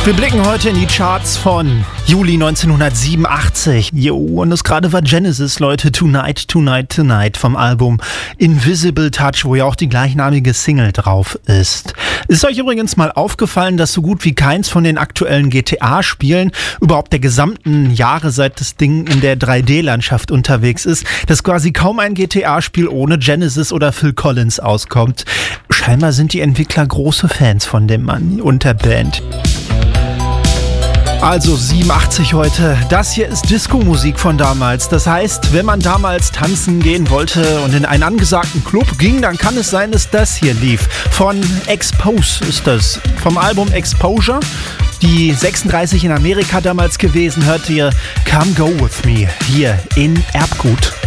Wir blicken heute in die Charts von Juli 1987. Jo, und das gerade war Genesis, Leute. Tonight, Tonight, Tonight vom Album Invisible Touch, wo ja auch die gleichnamige Single drauf ist. Ist euch übrigens mal aufgefallen, dass so gut wie keins von den aktuellen GTA-Spielen überhaupt der gesamten Jahre, seit das Ding in der 3D-Landschaft unterwegs ist, dass quasi kaum ein GTA-Spiel ohne Genesis oder Phil Collins auskommt? Scheinbar sind die Entwickler große Fans von dem Mann und der Band. Also 87 heute. Das hier ist Disco-Musik von damals. Das heißt, wenn man damals tanzen gehen wollte und in einen angesagten Club ging, dann kann es sein, dass das hier lief. Von Expose ist das. Vom Album Exposure. Die 36 in Amerika damals gewesen. Hört ihr Come Go With Me hier in Erbgut.